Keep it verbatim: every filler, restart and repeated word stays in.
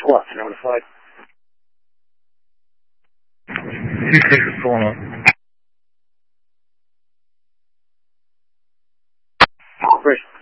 Squawk, notified. Two six is pulling up. Operation